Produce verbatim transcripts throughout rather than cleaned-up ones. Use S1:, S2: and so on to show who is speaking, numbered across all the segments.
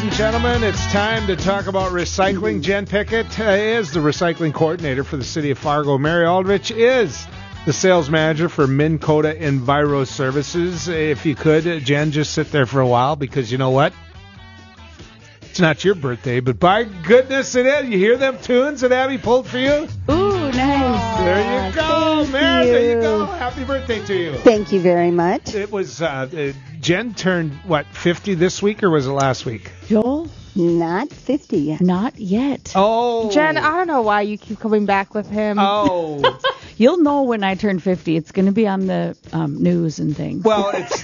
S1: and gentlemen, it's time to talk about recycling. Jen Pickett uh, is the recycling coordinator for the city of Fargo. Mary Aldrich is the sales manager for Minn Kota Enviro Services. If you could, uh, Jen, just sit there for a while, because you know what? It's not your birthday, but by goodness it is. You hear them tunes that Abby pulled for you?
S2: Ooh, nice.
S1: There you go,
S2: Thank
S1: man.
S2: you.
S1: There you go. Happy birthday to you.
S2: Thank you very much.
S1: It was, uh, uh, Jen turned, what, fifty this week, or was it last week?
S3: Joel?
S2: Not fifty yet.
S3: Not yet.
S1: Oh.
S4: Jen, I don't know why you keep coming back with him.
S1: Oh.
S3: You'll know when I turn fifty. It's going to be on the um, news and things.
S1: Well, it's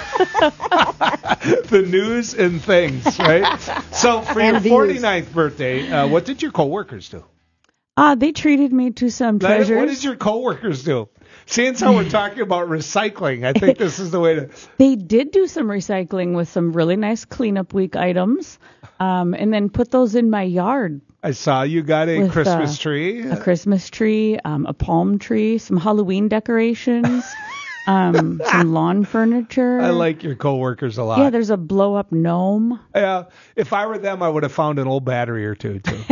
S1: the news and things, right? So for
S2: And
S1: your
S2: views.
S1: forty-ninth birthday, uh, what did your coworkers do?
S3: Uh, they treated me to some treasures.
S1: What did your coworkers do? Seeing how we're talking about recycling, I think this is the way to...
S3: They did do some recycling with some really nice cleanup week items, um, and then put those in my yard.
S1: I saw you got a
S3: With,
S1: Christmas
S3: uh,
S1: tree.
S3: A Christmas tree, um, a palm tree, some Halloween decorations, um, some lawn furniture.
S1: I like your coworkers a lot.
S3: Yeah, there's a blow-up gnome.
S1: Yeah, if I were them, I would have found an old battery or two, too.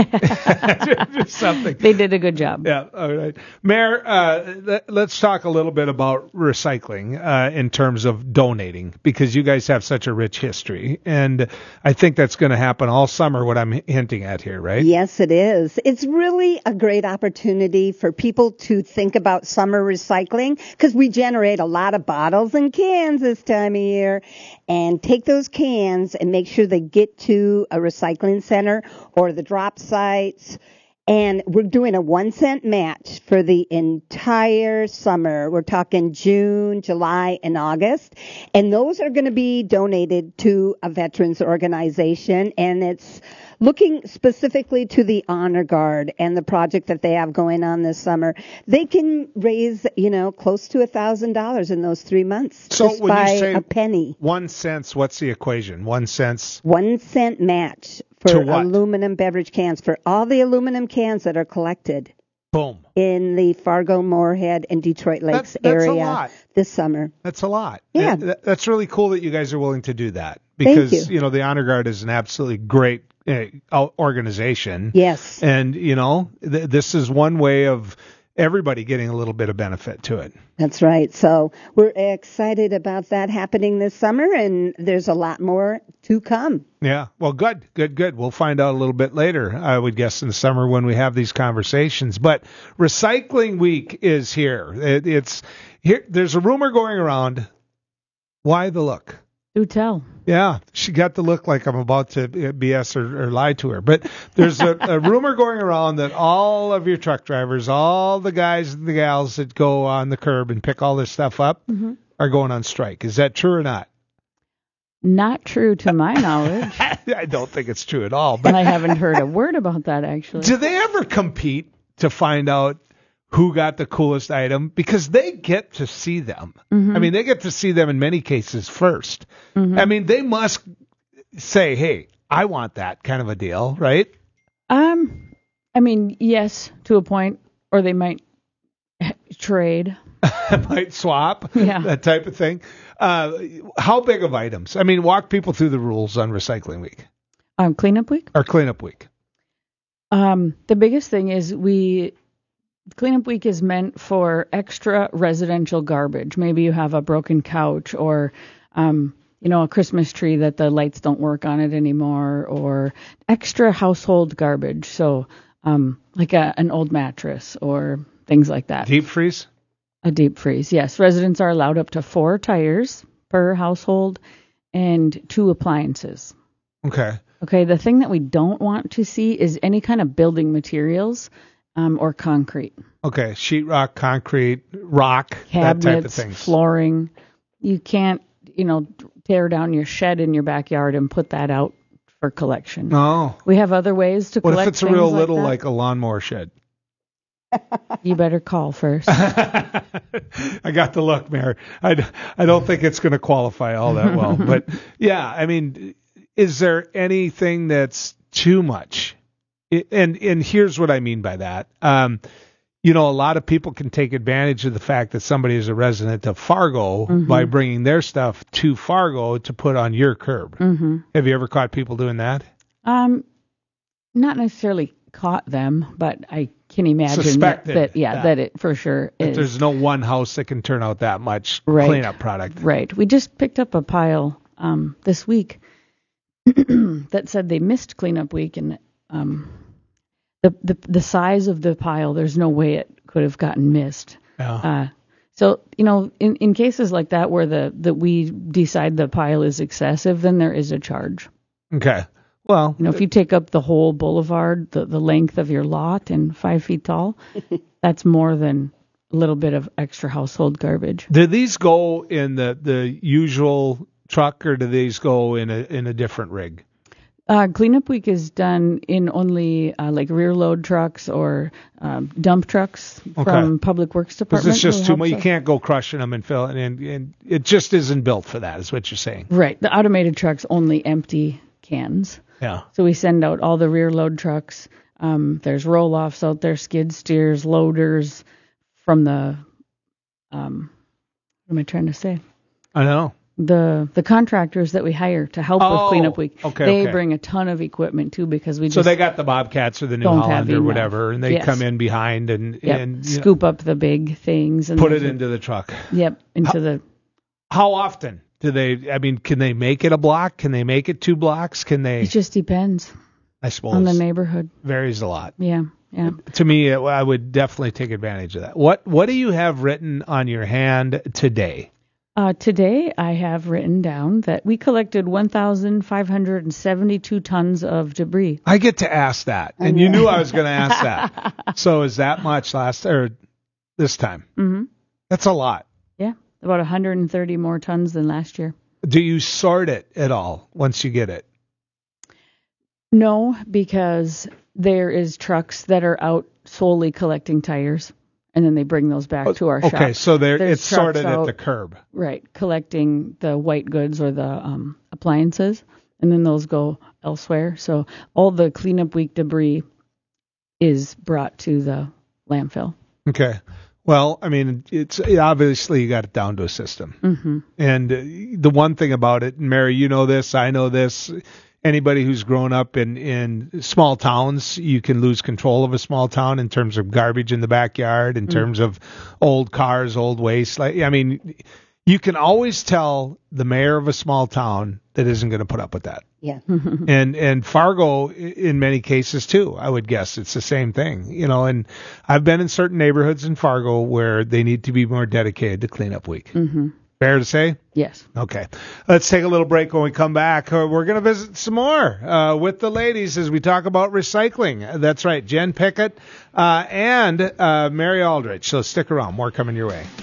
S1: Just something.
S3: They did a good job.
S1: Yeah, all right. Mayor, uh, let, let's talk a little bit about recycling uh, in terms of donating, because you guys have such a rich history. And I think that's going to happen all summer, what I'm hinting at here, right?
S2: Yes, it is. It's really a great opportunity for people to think about summer recycling, because we generate a lot of bottles and cans this time of year, and take those cans and make sure they get to a recycling center or the drop sites. And we're doing a one cent match for the entire summer. We're talking June, July, and August. And those are going to be donated to a veterans organization. And it's looking specifically to the Honor Guard and the project that they have going on this summer. They can raise, you know, close to a thousand dollars in those three months.
S1: So
S2: just
S1: when
S2: by
S1: you say
S2: a penny.
S1: one cent, what's the equation? One cent.
S2: One cent match
S1: To
S2: for
S1: what?
S2: aluminum beverage cans, for all the aluminum cans that are collected
S1: Boom.
S2: in the Fargo, Moorhead, and Detroit Lakes
S1: That's- that's a
S2: area
S1: lot.
S2: this summer.
S1: That's a lot.
S2: Yeah.
S1: And th- that's really cool that you guys are willing to do that, because,
S2: you.
S1: know, the Honor Guard is an absolutely great uh, o- organization.
S2: Yes.
S1: And, you know, th- this is one way of everybody getting a little bit of benefit to it.
S2: That's right. So we're excited about that happening this summer, and there's a lot more to come.
S1: Yeah. Well, good, good, good. We'll find out a little bit later, I would guess, in the summer when we have these conversations. But Recycling Week is here. It, it's here. There's a rumor going around. Why the look?
S3: Do tell.
S1: Yeah, she got the look like I'm about to B S or, or lie to her. But there's a, a rumor going around that all of your truck drivers, all the guys and the gals that go on the curb and pick all this stuff up,
S3: Mm-hmm.
S1: are going on strike. Is that true or not?
S3: Not true to my knowledge.
S1: I don't think it's true at all.
S3: And
S1: But
S3: I haven't heard a word about that, actually.
S1: do they ever compete to find out who got the coolest item? Because they get to see them.
S3: Mm-hmm.
S1: I mean, they get to see them in many cases first.
S3: Mm-hmm.
S1: I mean, they must say, hey, I want that kind of a deal, right?
S3: Um, I mean, yes, to a point, or they might trade.
S1: Might swap,
S3: Yeah.
S1: that type of thing. Uh, how big of items? I mean, walk people through the rules on Recycling Week
S3: Um, cleanup week.
S1: or Cleanup Week.
S3: Um, the biggest thing is we cleanup week is meant for extra residential garbage. Maybe you have a broken couch, or um, you know, a Christmas tree that the lights don't work on it anymore, or extra household garbage. So, um, like a, an old mattress or things like that.
S1: Deep freeze?
S3: A deep freeze, yes. Residents are allowed up to four tires per household and two appliances.
S1: Okay.
S3: Okay, the thing that we don't want to see is any kind of building materials um, or concrete.
S1: Okay. Sheetrock, concrete, rock,
S3: Cabinets,
S1: that type of things.
S3: flooring. You can't, you know, tear down your shed in your backyard and put that out for collection.
S1: Oh.
S3: We have other ways to
S1: What
S3: collect
S1: if it's a
S3: things
S1: real
S3: like
S1: little,
S3: that.
S1: like a lawnmower shed?
S3: You better call first.
S1: I got the look, Mayor. I, I don't think it's going to qualify all that well. But, yeah, I mean, is there anything that's too much? It, and and here's what I mean by that. Um, you know, a lot of people can take advantage of the fact that somebody is a resident of Fargo mm-hmm. by bringing their stuff to Fargo to put on your curb.
S3: Mm-hmm.
S1: Have you ever caught people doing that?
S3: Um, not necessarily caught them, but I can imagine
S1: Suspected
S3: that, that yeah,
S1: that,
S3: that it for sure
S1: that
S3: is.
S1: There's no one house that can turn out that much
S3: right.
S1: cleanup product.
S3: Right. We just picked up a pile um, this week that said they missed cleanup week, and um, the, the the size of the pile, there's no way it could have gotten missed.
S1: Yeah.
S3: Uh, so, you know, in, in cases like that where the that we decide the pile is excessive, then there is a charge.
S1: Okay. Well,
S3: you know, if you take up the whole boulevard, the, the length of your lot and five feet tall, that's more than a little bit of extra household garbage.
S1: Do these go in the, the usual truck, or do these go in a in a different rig?
S3: Uh, cleanup week is done in only uh, like rear load trucks or um, dump trucks
S1: okay.
S3: from Public Works Department.
S1: Because it's just too much. You
S3: us.
S1: can't go crushing them and filling, and, and it just isn't built for that, is what you're saying.
S3: Right. The automated trucks only empty cans.
S1: Yeah.
S3: So we send out all the rear load trucks. Um, there's roll-offs out there, skid steers, loaders from the, um, what am I trying to say?
S1: I know.
S3: The the contractors that we hire to help
S1: oh,
S3: with cleanup week,
S1: okay,
S3: they
S1: okay.
S3: bring a ton of equipment too, because we
S1: so
S3: just
S1: they got the Bobcats or the New Holland or whatever, and they
S3: yes.
S1: come in behind and,
S3: yep.
S1: and
S3: scoop
S1: know,
S3: up the big things and
S1: put it into the truck.
S3: Yep, into
S1: how,
S3: the.
S1: How often do they? I mean, can they make it a block? Can they make it two blocks? Can they?
S3: It just depends.
S1: I suppose
S3: on the neighborhood.
S1: Varies a lot.
S3: Yeah, yeah.
S1: To me, I would definitely take advantage of that. What What do you have written on your hand today?
S3: Uh, today, I have written down that we collected one thousand five hundred seventy-two tons of debris.
S1: I get to ask that, and you knew I was going to ask that. So is that much last or this time?
S3: Mm-hmm.
S1: That's a lot.
S3: Yeah, about one hundred thirty more tons than last year.
S1: Do you sort it at all once you get it?
S3: No, because there is trucks that are out solely collecting tires. And then they bring those back to our
S1: okay,
S3: shop.
S1: Okay, so
S3: There's
S1: it's sorted
S3: out,
S1: at the curb.
S3: Right, collecting the white goods or the um, appliances, and then those go elsewhere. So all the cleanup week debris is brought to the landfill.
S1: Okay. Well, I mean, it's obviously you got it down to a system.
S3: Mm-hmm.
S1: And uh, the one thing about it, Mary, you know this, I know this. Anybody who's grown up in, in small towns, you can lose control of a small town in terms of garbage in the backyard, in mm. terms of old cars, old waste. Like, I mean, you can always tell the mayor of a small town that isn't going to put up with that.
S2: Yeah.
S1: and and Fargo, in many cases too, I would guess it's the same thing. You know, and I've been in certain neighborhoods in Fargo where they need to be more dedicated to cleanup week.
S3: Mm-hmm.
S1: Fair to say?
S3: Yes.
S1: Okay. Let's take a little break. When we come back, uh, we're going to visit some more uh, with the ladies as we talk about recycling. That's right, Jen Pickett uh, and uh, Mary Aldrich. So stick around. More coming your way.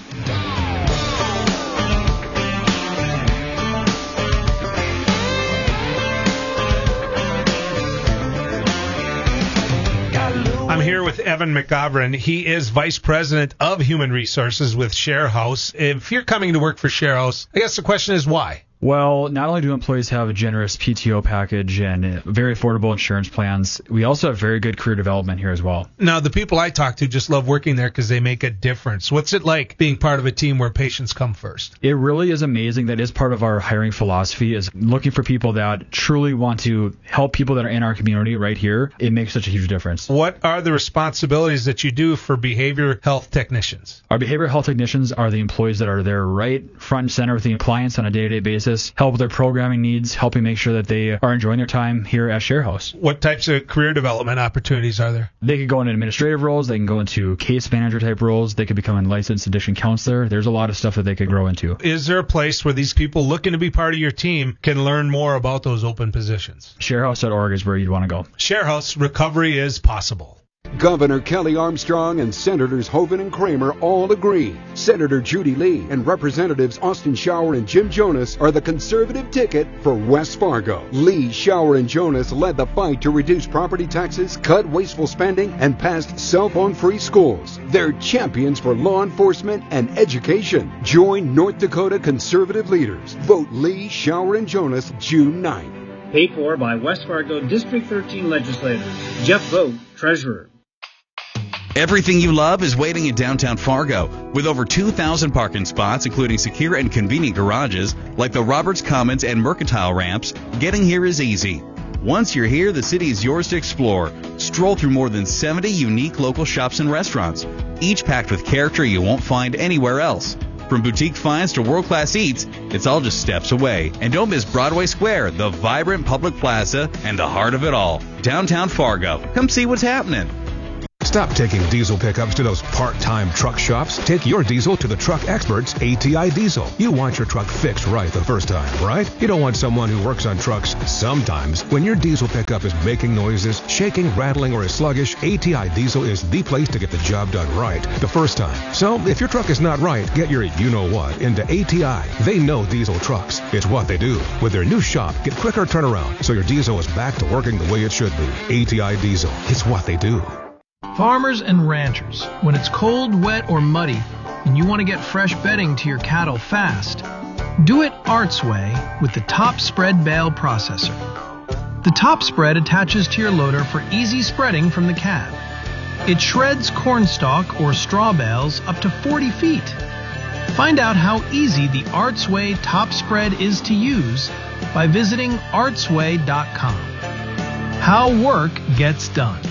S1: I'm here with Evan McGovern. He is Vice President of Human Resources with ShareHouse. If you're coming to work for ShareHouse, I guess the question is why?
S5: Well, not only do employees have a generous P T O package and very affordable insurance plans, we also have very good career development here as well.
S6: Now, the people I talk to just love working there because they make a difference. What's it like being part of a team where patients come first?
S5: It really is amazing. That is part of our hiring philosophy, is looking for people that truly want to help people that are in our community right here. It makes such a huge difference.
S6: What are the responsibilities that you do for behavioral health technicians?
S5: Our behavioral health technicians are the employees that are there right front and center with the clients on a day-to-day basis. Help with their programming needs, helping make sure that they are enjoying their time here at ShareHouse.
S6: What types of career development opportunities are there?
S5: They could go into administrative roles. They can go into case manager type roles. They could become a licensed addiction counselor. There's a lot of stuff that they could grow into.
S6: Is there a place where these people looking to be part of your team can learn more about those open positions?
S5: ShareHouse dot org is where you'd want to go.
S6: ShareHouse, recovery is possible.
S7: Governor Kelly Armstrong and Senators Hoeven and Kramer all agree. Senator Judy Lee and Representatives Austin Shower and Jim Jonas are the conservative ticket for West Fargo. Lee, Shower, and Jonas led the fight to reduce property taxes, cut wasteful spending, and passed cell phone-free schools. They're champions for law enforcement and education. Join North Dakota conservative leaders. Vote Lee, Shower, and Jonas June ninth.
S8: Paid for by West Fargo District thirteen legislators. Jeff Vogt, Treasurer. Everything you love is waiting in downtown Fargo. With over two thousand parking spots, including secure and convenient garages, like the Roberts Commons and Mercantile ramps, getting here is easy. Once you're here, the city is yours to explore. Stroll through more than seventy unique local shops and restaurants, each packed with character you won't find anywhere else. From boutique finds to world-class eats, it's all just steps away. And don't miss Broadway Square, the vibrant public plaza, and the heart of it all, downtown Fargo. Come see what's happening.
S9: Stop taking diesel pickups to those part-time truck shops. Take your diesel to the truck experts, A T I Diesel. You want your truck fixed right the first time, right? You don't want someone who works on trucks sometimes. When your diesel pickup is making noises, shaking, rattling, or is sluggish, A T I Diesel is the place to get the job done right the first time. So if your truck is not right, get your you-know-what into A T I. They know diesel trucks. It's what they do. With their new shop, get quicker turnaround so your diesel is back to working the way it should be. A T I Diesel. It's what they do.
S10: Farmers and ranchers, when it's cold, wet, or muddy, and you want to get fresh bedding to your cattle fast, do it Art's way with the Top Spread Bale Processor. The Top Spread attaches to your loader for easy spreading from the cab. It shreds cornstalk or straw bales up to forty feet. Find out how easy the Art's Way Top Spread is to use by visiting arts way dot com. How work gets done.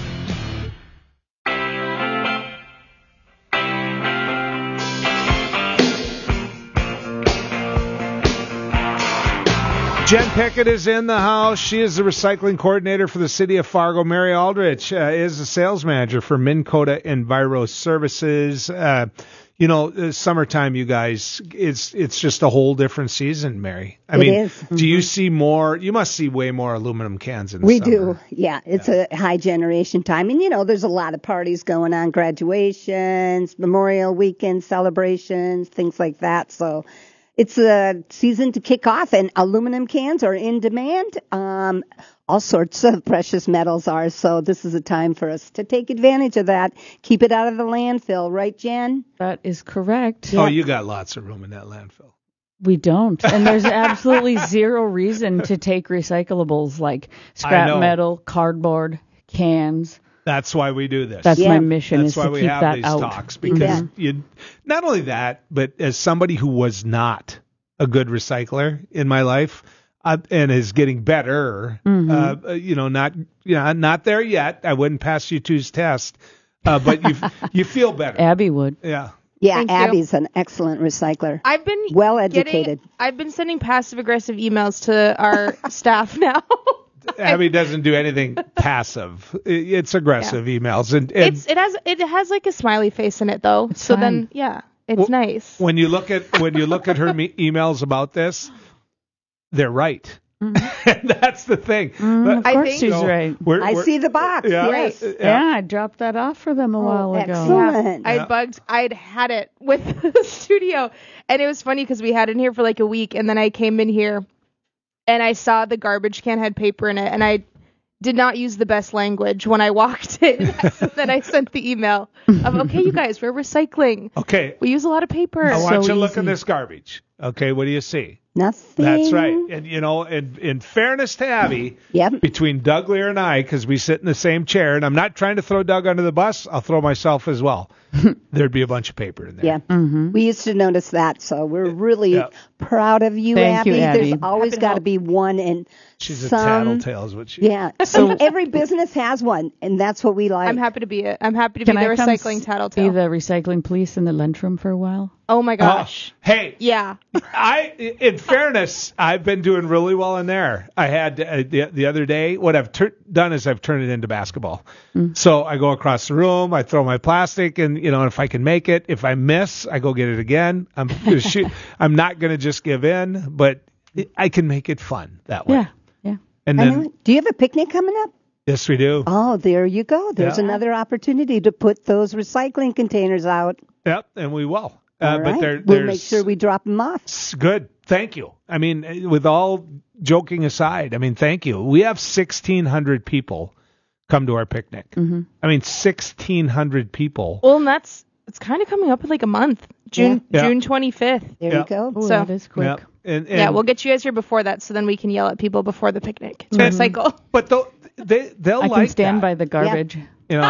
S1: Jen Pickett is in the house. She is the recycling coordinator for the city of Fargo. Mary Aldrich uh, is the sales manager for Minn Kota Enviro Services. Uh, you know, uh, summertime, you guys, it's it's just a whole different season, Mary. I
S2: it
S1: mean,
S2: is.
S1: do you see more? You must see way more aluminum cans in the
S2: we
S1: summer.
S2: We do. Yeah, it's yeah. a high generation time. And, you know, there's a lot of parties going on, graduations, Memorial Weekend celebrations, things like that. So it's a season to kick off, and aluminum cans are in demand. Um, all sorts of precious metals are, so this is a time for us to take advantage of that. Keep it out of the landfill, right, Jen?
S3: That is correct.
S1: Oh, you got lots of room in that landfill.
S3: We don't, and there's absolutely zero reason to take recyclables like scrap metal, cardboard, cans.
S1: That's why we do this.
S3: That's
S2: yeah.
S3: my mission.
S1: That's
S3: is
S1: why
S3: to
S1: we
S3: keep
S1: have
S3: that
S1: these
S3: out.
S1: talks, because
S2: yeah.
S1: you not only that, but as somebody who was not a good recycler in my life uh, and is getting better, mm-hmm. uh, you know, not you know, not there yet. I wouldn't pass you two's test, uh, but you you feel better.
S3: Abby would.
S1: Yeah.
S2: Yeah,
S4: Thank
S2: Abby's
S4: you.
S2: an excellent recycler.
S4: I've been
S2: well
S4: getting,
S2: educated.
S4: I've been sending passive aggressive emails to our staff now.
S1: Abby doesn't do anything passive. It's aggressive yeah. emails, and, and
S4: it's it has it has like a smiley face in it though.
S3: It's
S4: so
S3: fun.
S4: then yeah, it's
S1: well,
S4: nice.
S1: When you look at when you look at her me- emails about this, they're right. Mm-hmm. That's the thing.
S3: Mm, of
S4: I
S3: course
S4: think
S3: she's
S1: so
S3: right.
S1: We're,
S2: I
S1: we're,
S2: see the box.
S1: Yeah,
S2: Yes.
S1: yeah.
S3: Yeah, I dropped that off for them a
S2: Oh,
S3: while ago.
S2: excellent.
S4: I
S1: Yeah.
S4: bugged. I'd had it with the studio, and it was funny because we had it in here for like a week, and then I came in here, and I saw the garbage can had paper in it, and I did not use the best language when I walked in. So then I sent the email of, okay, you guys, we're recycling.
S1: Okay.
S4: We use a lot of paper.
S1: I want
S3: so
S1: you to look
S3: easy.
S1: at this garbage. Okay, what do you see?
S2: Nothing.
S1: That's right. And, you know, in, in fairness to Abby,
S2: Yep.
S1: between Doug Lear and I, because we sit in the same chair, and I'm not trying to throw Doug under the bus, I'll throw myself as well. There'd be a bunch of paper in there.
S2: Yeah.
S3: Mm-hmm.
S2: We used to notice that, so we're really
S1: Yeah.
S2: proud of you,
S3: Thank
S2: Abby.
S3: you, Abby.
S2: There's always
S4: Happy to
S2: got to
S4: help.
S2: be one in
S1: She's a
S2: some.
S1: tattletale is what she is.
S2: Yeah. So every business has one, and that's what we like.
S4: I'm happy to be it. I'm happy to
S3: Can
S4: be the
S3: I come
S4: recycling
S3: s-
S4: tattletale.
S3: be the recycling police in the lunchroom for a while?
S4: Oh my gosh.
S1: Oh, hey,
S4: Yeah.
S1: I, in fairness, I've been doing really well in there. I had uh, the, the other day, what I've tur- done is I've turned it into basketball. Mm. So I go across the room, I throw my plastic, and, you know, if I can make it, if I miss, I go get it again. I'm gonna shoot. I'm not going to just give in, but I can make it fun that way.
S3: Yeah, yeah.
S1: And
S2: I
S1: then,
S2: know it. Do you have a picnic coming up?
S1: yes, we do.
S2: Oh, there you go. There's
S1: Yeah.
S2: another opportunity to put those recycling containers out.
S1: Yep, and we will. Uh,
S2: All
S1: but
S2: right.
S1: there,
S2: we'll
S1: there's
S2: make sure we drop them off.
S1: s- good. Thank you. I mean, with all joking aside, I mean, thank you. We have sixteen hundred people come to our picnic.
S3: Mm-hmm.
S1: I mean, sixteen hundred people.
S4: Well, and that's it's kind of coming up in like a month. June
S1: Yeah.
S4: June twenty-fifth.
S2: There
S1: Yeah.
S2: you go.
S3: Oh,
S4: So-
S3: that is quick.
S1: Yeah. And, and,
S4: Yeah, we'll get you guys here before that, so then we can yell at people before the picnic to recycle.
S1: But they'll, they they'll
S3: I
S1: like
S3: can stand
S1: that,
S3: by the garbage.
S1: you know.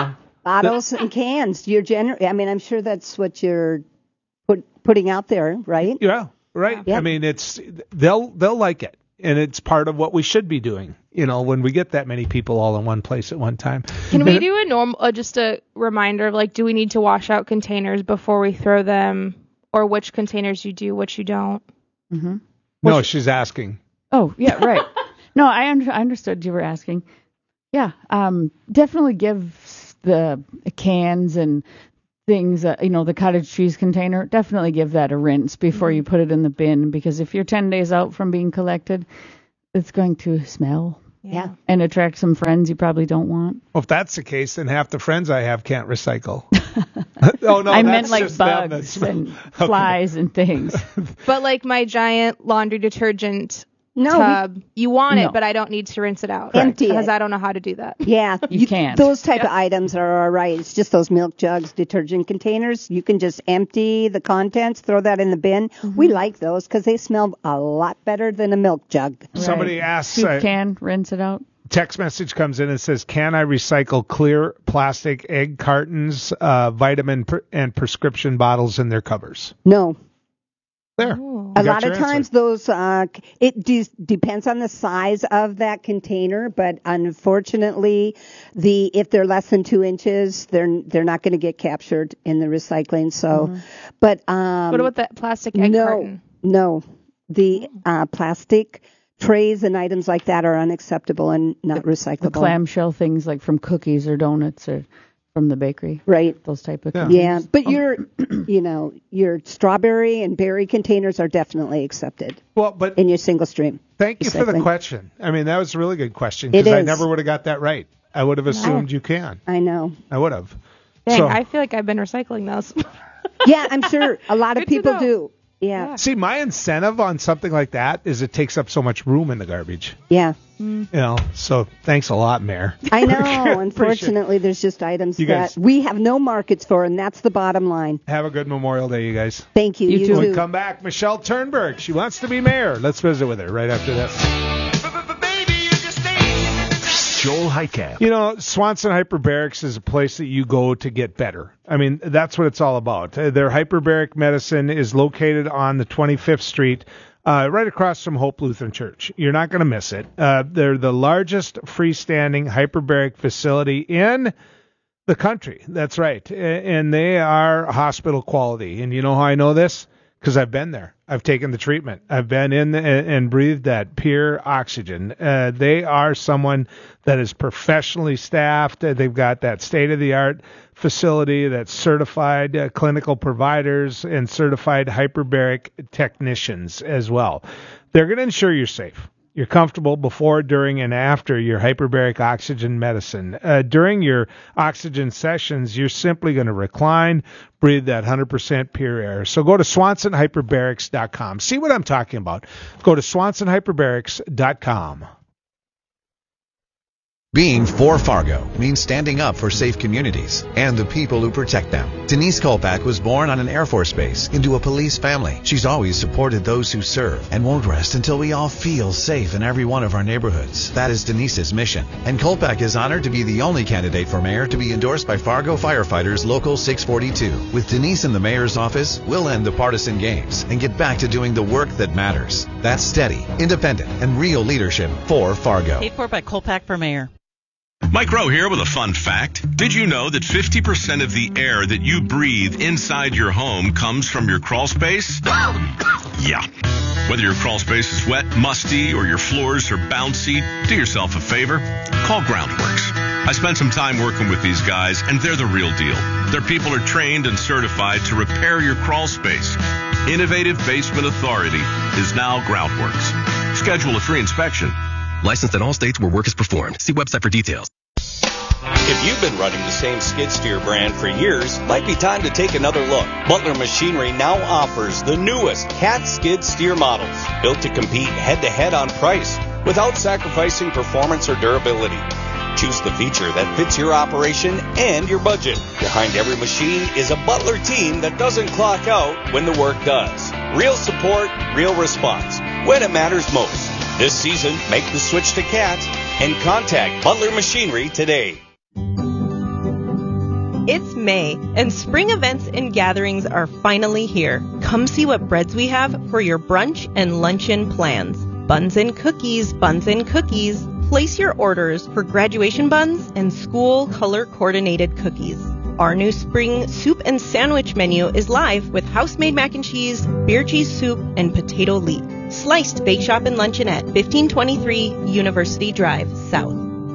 S2: Bottles and cans. You're gener- I mean, I'm sure that's what you're put, putting out there, right?
S1: Yeah, right.
S2: Yeah.
S1: I mean, it's they'll they'll like it, and it's part of what we should be doing. You know, when we get that many people all in one place at one time.
S4: Can we do a normal, uh, just a reminder of like, do we need to wash out containers before we throw them, or which containers you do, which you don't?
S3: Mm-hmm.
S1: No, she's asking.
S3: Oh, yeah, right. No, I, un- I understood you were asking. Yeah, um, definitely give the cans and things, uh, you know, the cottage cheese container, definitely give that a rinse before mm-hmm. you put it in the bin, because if you're ten days out from being collected, it's going to smell.
S2: Yeah.
S3: And attract some friends you probably don't want.
S1: Well, if that's the case, then half the friends I have can't recycle. Oh, no,
S3: I
S1: that's
S3: meant like
S1: just them
S3: bugs
S1: that's-
S3: and flies and things.
S4: But like my giant laundry detergent
S2: No,
S4: tub, you want
S3: No.
S4: it, but I don't need to rinse it out.
S2: Empty
S4: Because
S2: it.
S4: I don't know how to do that.
S2: Yeah,
S3: You can't.
S2: Those type of items are all right. It's just those milk jugs, detergent containers. You can just empty the contents, throw that in the bin.
S3: Mm-hmm.
S2: We like those because they smell a lot better than a milk jug.
S1: Somebody
S3: Right.
S1: asks,
S3: Soup
S1: uh,
S3: can, rinse it out.
S1: text message comes in and says, can I recycle clear plastic egg cartons, uh, vitamin pr- and prescription bottles in their covers?
S2: No.
S1: There.
S4: Ooh.
S2: A
S1: You got
S2: lot
S1: your
S2: of
S1: answer.
S2: times those, uh, it de- depends on the size of that container, but unfortunately, the if they're less than two inches, they're they're not going to get captured in the recycling. So,
S3: Mm-hmm.
S2: but um,
S4: What about that plastic egg
S2: no,
S4: carton?
S2: no, the uh, plastic trays and items like that are unacceptable and not recyclable.
S3: The clamshell things like from cookies or donuts or from the bakery.
S2: Right.
S3: Those type of
S1: Yeah.
S3: things.
S2: Yeah, but your, you know, your strawberry and berry containers are definitely accepted
S1: Well, but
S2: in your single stream.
S1: thank you for the
S2: recycling.
S1: question. I mean, that was a really good question
S2: It
S1: because I
S2: is.
S1: never would have got that right. I would have assumed you can.
S2: I know.
S1: I would have.
S4: Dang,
S1: So-
S4: I feel like I've been recycling those.
S2: Yeah, I'm sure a lot of
S4: Good to
S2: people
S4: know.
S2: do. Yeah,
S1: See, my incentive on something like that is it takes up so much room in the garbage.
S2: yeah.
S1: You know, so thanks a lot, Mayor.
S2: I know.
S1: Appreciate
S2: Unfortunately, there's just items
S1: You
S2: that
S1: guys-
S2: we have no markets for, and that's the bottom line.
S1: Have a good Memorial Day, you guys.
S2: Thank you.
S3: You
S2: You,
S3: too.
S1: When
S2: too.
S1: we come back, Michelle Turnberg. She wants to be mayor. Let's visit with her right after this.
S9: Joel Heitkamp.
S1: You know, Swanson Hyperbarics is a place that you go to get better. I mean, that's what it's all about. Uh, Their hyperbaric medicine is located on the twenty-fifth Street, uh, right across from Hope Lutheran Church. You're not going to miss it. Uh, they're the largest freestanding hyperbaric facility in the country. That's right. A- And they are hospital quality. And you know how I know this? Because I've been there. I've taken the treatment. I've been in and, and breathed that pure oxygen. Uh, they are someone that is professionally staffed. Uh, They've got that state-of-the-art facility that's certified uh, clinical providers and certified hyperbaric technicians as well. They're going to ensure you're safe. You're comfortable before, during, and after your hyperbaric oxygen medicine. Uh, during your oxygen sessions, you're simply going to recline, breathe that one hundred percent pure air. So go to Swanson Hyperbarics dot com. See what I'm talking about. Go to Swanson Hyperbarics dot com.
S11: Being for Fargo means standing up for safe communities and the people who protect them. Denise Kolpak was born on an Air Force base into a police family. She's always supported those who serve and won't rest until we all feel safe in every one of our neighborhoods. That is Denise's mission. And Kolpak is honored to be the only candidate for mayor to be endorsed by Fargo Firefighters Local six forty-two. With Denise in the mayor's office, we'll end the partisan games and get back to doing the work that matters. That's steady, independent, and real leadership for Fargo.
S12: Paid for by Kolpak for mayor.
S13: Mike Rowe here with a fun fact. Did you know that fifty percent of the air that you breathe inside your home comes from your crawl space? Yeah. Whether your crawl space is wet, musty, or your floors are bouncy, do yourself a favor. Call Groundworks. I spent some time working with these guys, and they're the real deal. Their people are trained and certified to repair your crawl space. Innovative Basement Authority is now Groundworks. Schedule a free inspection.
S14: Licensed in all states where work is performed. See website for details.
S15: If you've been running the same skid steer brand for years, might be time to take another look. Butler Machinery now offers the newest Cat skid steer models, built to compete head-to-head on price without sacrificing performance or durability. Choose the feature that fits your operation and your budget. Behind every machine is a Butler team that doesn't clock out when the work does. Real support, real response, when it matters most. This season, make the switch to C A T and contact Butler Machinery today.
S12: It's May, and spring events and gatherings are finally here. Come see what breads we have for your brunch and luncheon plans. Buns and cookies, buns and cookies. Place your orders for graduation buns and school color-coordinated cookies. Our new spring soup and sandwich menu is live with house-made mac and cheese, beer cheese soup, and potato leek. Sliced Bake Shop and Luncheonette, fifteen twenty-three University Drive, South.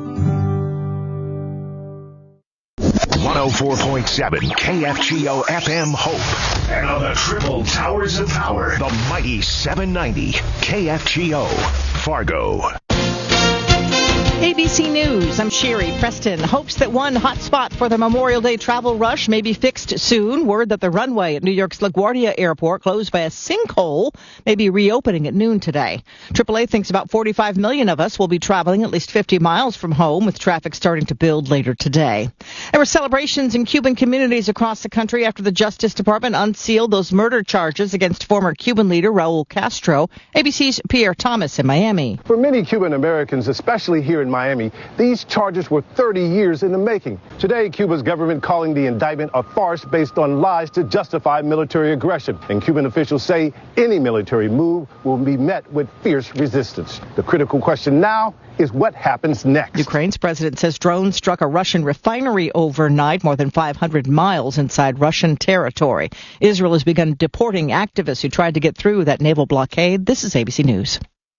S16: one oh four point seven K F G O F M Hope. And on the triple towers of power, the mighty seven ninety K F G O Fargo.
S17: A B C News, I'm Sherry Preston. Hopes that one hot spot for the Memorial Day travel rush may be fixed soon. Word that the runway at New York's LaGuardia Airport, closed by a sinkhole, may be reopening at noon today. triple A thinks about forty-five million of us will be traveling at least fifty miles from home, with traffic starting to build later today. There were celebrations in Cuban communities across the country after the Justice Department unsealed those murder charges against former Cuban leader Raul Castro. A B C's Pierre Thomas in Miami.
S18: For many Cuban Americans, especially here in Miami, these charges were thirty years in the making. Today, Cuba's government calling the indictment a farce based on lies to justify military aggression. And Cuban officials say any military move will be met with fierce resistance. The critical question now is what happens next.
S17: Ukraine's president says drones struck a Russian refinery overnight, more than five hundred miles inside Russian territory. Israel has begun deporting activists who tried to get through that naval blockade. This is A B C News.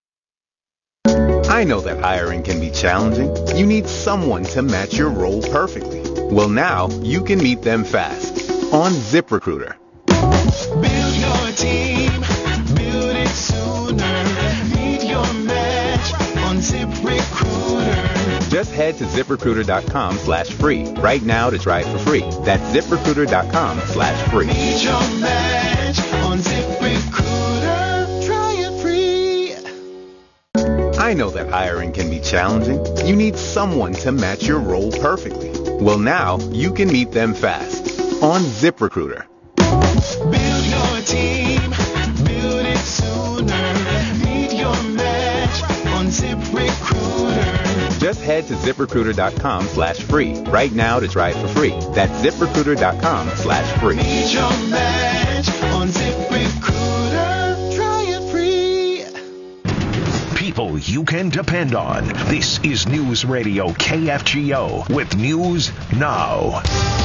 S19: I know that hiring can be challenging. You need someone to match your role perfectly. Well, now you can meet them fast on ZipRecruiter.
S20: Build your team, build it sooner. Meet your match on ZipRecruiter.
S19: Just head to ZipRecruiter.com slash free right now to try it for free. That's ZipRecruiter.com slash free.
S20: Meet your match on ZipRecruiter. Try it free.
S19: I know that hiring can be challenging. You need someone to match your role perfectly. Well, now you can meet them fast on ZipRecruiter.
S20: Build your team, build it sooner. Meet your match on ZipRecruiter.
S19: Just head to ZipRecruiter.com slash free right now to try it for free. That's ZipRecruiter.com slash free.
S20: Meet your match on ZipRecruiter. Try it free.
S16: People you can depend on. This is News Radio K F G O with News Now.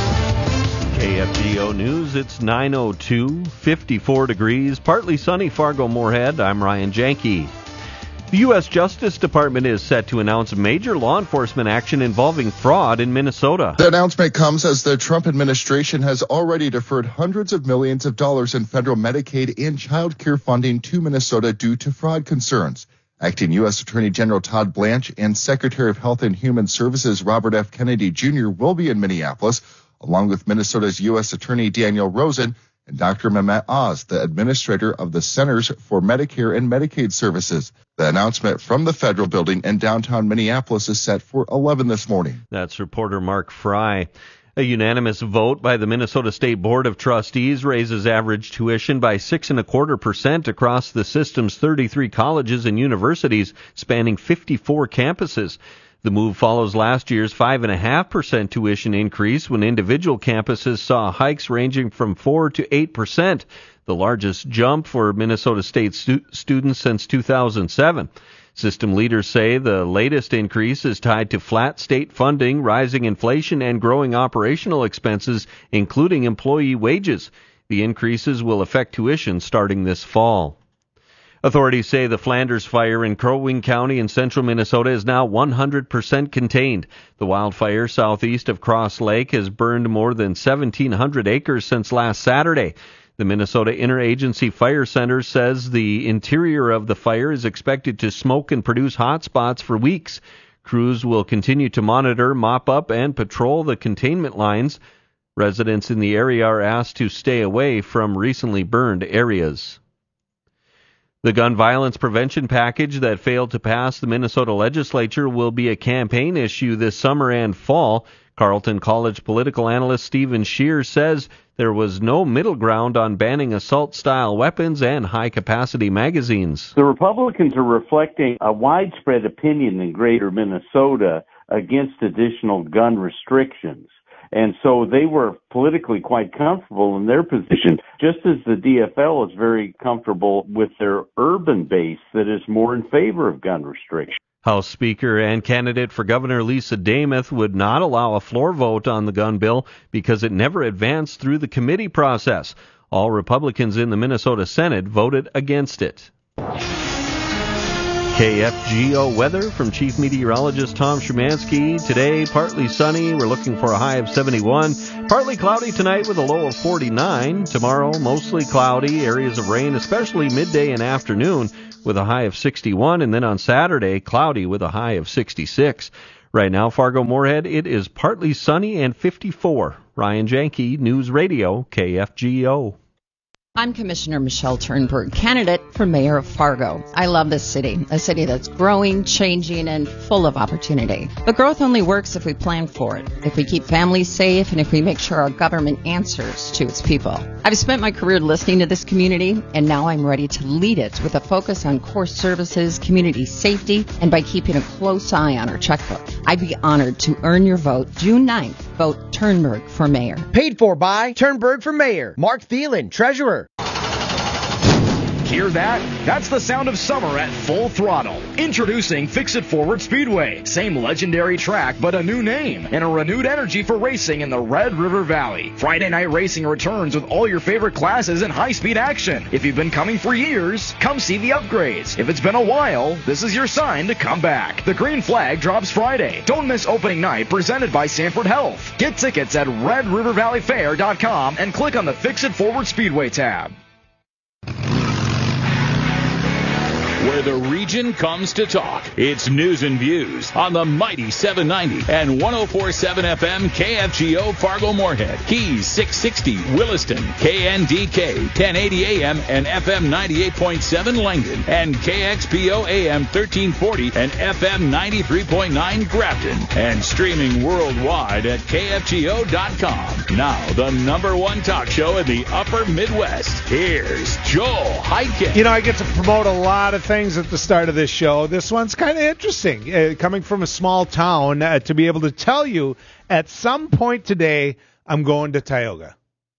S21: K F G O News, it's nine oh two, fifty-four degrees, partly sunny Fargo-Moorhead. I'm Ryan Janke. The U S Justice Department is set to announce major law enforcement action involving fraud in Minnesota.
S22: The announcement comes as the Trump administration has already deferred hundreds of millions of dollars in federal Medicaid and child care funding to Minnesota due to fraud concerns. Acting U S Attorney General Todd Blanche and Secretary of Health and Human Services Robert F. Kennedy Junior will be in Minneapolis, along with Minnesota's U S Attorney Daniel Rosen and Doctor Mehmet Oz, the administrator of the Centers for Medicare and Medicaid Services. The announcement from the federal building in downtown Minneapolis is set for eleven this morning.
S21: That's reporter Mark Fry. A unanimous vote by the Minnesota State Board of Trustees raises average tuition by six and a quarter percent across the system's thirty-three colleges and universities spanning fifty-four campuses. The move follows last year's five and a half percent tuition increase when individual campuses saw hikes ranging from four to eight percent, the largest jump for Minnesota State stu- students since two thousand seven. System leaders say the latest increase is tied to flat state funding, rising inflation, and growing operational expenses, including employee wages. The increases will affect tuition starting this fall. Authorities say the Flanders fire in Crow Wing County in central Minnesota is now one hundred percent contained. The wildfire southeast of Cross Lake has burned more than seventeen hundred acres since last Saturday. The Minnesota Interagency Fire Center says the interior of the fire is expected to smoke and produce hot spots for weeks. Crews will continue to monitor, mop up, and patrol the containment lines. Residents in the area are asked to stay away from recently burned areas. The gun violence prevention package that failed to pass the Minnesota legislature will be a campaign issue this summer and fall. Carleton College political analyst Stephen Scheer says there was no middle ground on banning assault-style weapons and high-capacity magazines.
S23: The Republicans are reflecting a widespread opinion in greater Minnesota against additional gun restrictions. And so they were politically quite comfortable in their position, just as the D F L is very comfortable with their urban base that is more in favor of gun restriction.
S21: House Speaker and candidate for Governor Lisa Demuth would not allow a floor vote on the gun bill because it never advanced through the committee process. All Republicans in the Minnesota Senate voted against it. K F G O weather from Chief Meteorologist Tom Szymanski. Today, partly sunny. We're looking for a high of seventy-one. Partly cloudy tonight with a low of forty-nine. Tomorrow, mostly cloudy. Areas of rain, especially midday and afternoon, with a high of sixty-one. And then on Saturday, cloudy with a high of sixty-six. Right now, Fargo-Moorhead, it is partly sunny and fifty-four. Ryan Janke, News Radio, K F G O.
S5: I'm Commissioner Michelle Turnberg, candidate for mayor of Fargo. I love this city, a city that's growing, changing, and full of opportunity. But growth only works if we plan for it, if we keep families safe, and if we make sure our government answers to its people. I've spent my career listening to this community, and now I'm ready to lead it with a focus on core services, community safety, and by keeping a close eye on our checkbook. I'd be honored to earn your vote June ninth. Vote Turnberg for mayor.
S6: Paid for by Turnberg for mayor. Mark Thielen, treasurer.
S7: Hear that? That's the sound of summer at full throttle. Introducing Fix-It Forward Speedway. Same legendary track, but a new name and a renewed energy for racing in the Red River Valley. Friday night racing returns with all your favorite classes and high-speed action. If you've been coming for years, come see the upgrades. If it's been a while, this is your sign to come back. The green flag drops Friday. Don't miss opening night, presented by Sanford Health. Get tickets at red river valley fair dot com and click on the Fix-It Forward Speedway tab.
S24: Where the region comes to talk. It's News and Views on the mighty seven ninety and one oh four point seven F M K F G O Fargo-Moorhead, Keys six sixty Williston, K N D K ten eighty A M and F M ninety-eight point seven Langdon, and K X P O A M thirteen forty and F M ninety-three point nine Grafton, and streaming worldwide at K F G O dot com. Now, the number one talk show in the upper Midwest. Here's Joel Heidkin.
S1: You know, I get to promote a lot of things at the start of this show. This one's kind of interesting. Uh, coming from a small town, uh, to be able to tell you at some point today, I'm going to Tioga.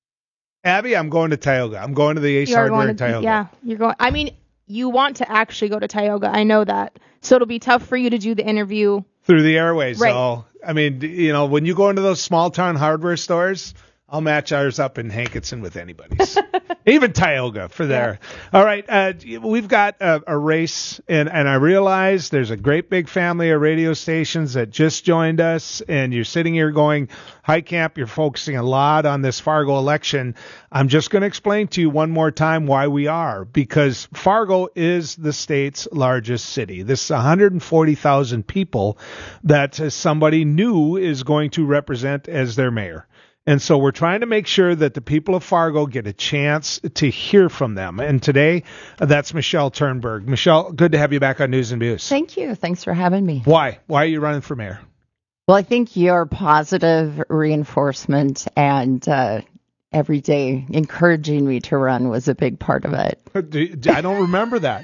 S1: Abby, I'm going to Tioga. I'm going to the Ace Hardware in Tioga.
S4: Yeah, you're going. I mean, you want to actually go to Tioga. I know that. So it'll be tough for you to do the interview
S1: through the airways.
S4: Right.
S1: So, I mean, you know, when you go into those small town hardware stores, I'll match ours up in Hankinson with anybody's. Even Tioga for there. Yeah. All right. Uh, we've got a, a race, and, and I realize there's a great big family of radio stations that just joined us, and you're sitting here going, Heitkamp, you're focusing a lot on this Fargo election. I'm just going to explain to you one more time why we are, because Fargo is the state's largest city. This is one hundred forty thousand people that somebody new is going to represent as their mayor. And so we're trying to make sure that the people of Fargo get a chance to hear from them. And today, uh, that's Michelle Turnberg. Michelle, good to have you back on News and Views.
S5: Thank you. Thanks for having me.
S1: Why? Why are you running for mayor?
S5: Well, I think your positive reinforcement and uh, every day encouraging me to run was a big part of it.
S1: I don't remember that.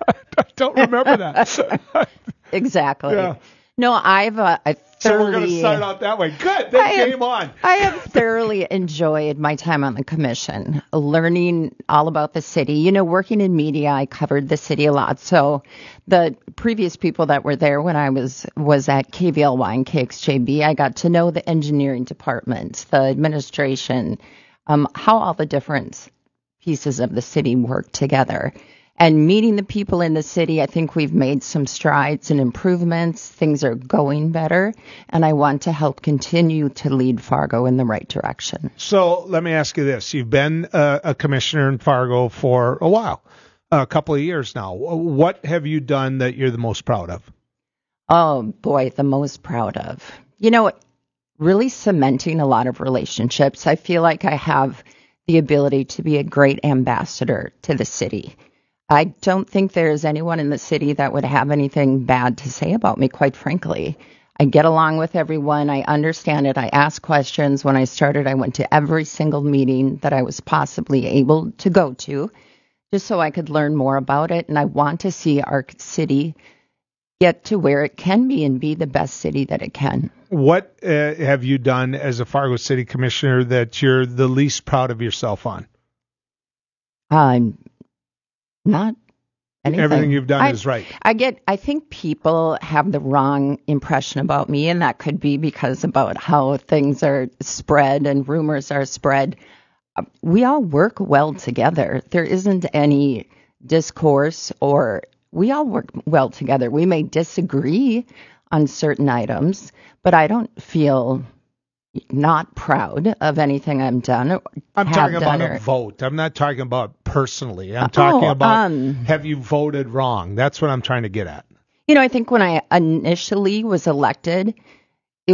S1: I don't remember that.
S5: Exactly.
S1: Yeah.
S5: No, I've uh, I thoroughly.
S1: So we're going to start out that way. Good. Then game
S5: have,
S1: on.
S5: I have thoroughly enjoyed my time on the commission, learning all about the city. You know, working in media, I covered the city a lot. So the previous people that were there when I was was at K V L Y and K X J B, I got to know the engineering department, the administration, um, how all the different pieces of the city work together. And meeting the people in the city, I think we've made some strides and improvements. Things are going better, and I want to help continue to lead Fargo in the right direction.
S1: So let me ask you this. You've been a, a commissioner in Fargo for a while, a couple of years now. What have you done that you're the most proud of?
S5: Oh, boy, the most proud of. You know, really cementing a lot of relationships. I feel like I have the ability to be a great ambassador to the city. I don't think there's anyone in the city that would have anything bad to say about me, quite frankly. I get along with everyone. I understand it. I ask questions. When I started, I went to every single meeting that I was possibly able to go to, just so I could learn more about it. And I want to see our city get to where it can be and be the best city that it can.
S1: What uh, have you done as a Fargo City Commissioner that you're the least proud of yourself on?
S5: Um, not anything.
S1: Everything you've done
S5: I,
S1: is right.
S5: I get. I think people have the wrong impression about me, and that could be because about how things are spread and rumors are spread. We all work well together. There isn't any discourse, or we all work well together. We may disagree on certain items, but I don't feel not proud of anything I've done.
S1: I'm talking about
S5: or,
S1: a vote. I'm not talking about personally. I'm talking
S5: oh,
S1: about
S5: um,
S1: have you voted wrong? That's what I'm trying to get at.
S5: You know, I think when I initially was elected,